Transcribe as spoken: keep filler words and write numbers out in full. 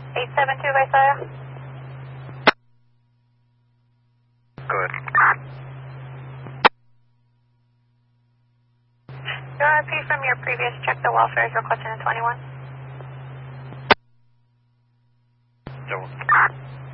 eight seven two Visalia. Good. Your R P from your previous check, the welfare is requesting a twenty-one. So.